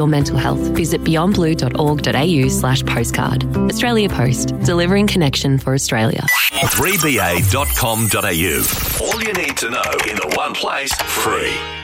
or mental health, visit beyondblue.org.au/postcard. Australia Post, delivering connection for Australia. 3ba.com.au. All you need to know in the one place, free.